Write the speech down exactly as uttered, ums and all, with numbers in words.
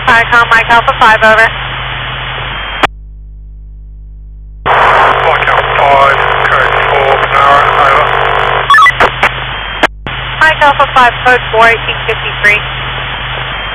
Icon Mike Alpha five, over. Mike Alpha five, code four, Monaro, over. Mike Alpha five, code four, eighteen fifty-three.